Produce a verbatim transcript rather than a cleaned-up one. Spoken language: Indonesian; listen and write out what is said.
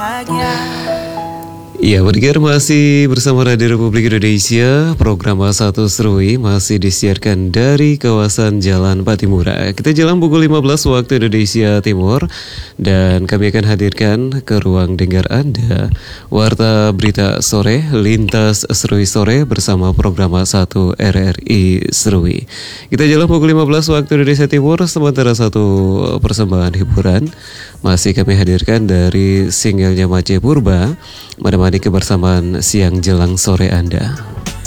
Ya, pendengar masih bersama Radio Republik Indonesia. Program satu Serui masih disiarkan dari kawasan Jalan Patimura. Kita jalan pukul lima belas waktu Indonesia Timur. Dan kami akan hadirkan ke ruang dengar Anda Warta Berita Sore, Lintas Serui Sore bersama program satu R R I Serui. Kita jalan pukul lima belas waktu Indonesia Timur. Sementara satu persembahan hiburan masih kami hadirkan dari singlenya Mace Purba, menemani kebersamaan siang jelang sore Anda.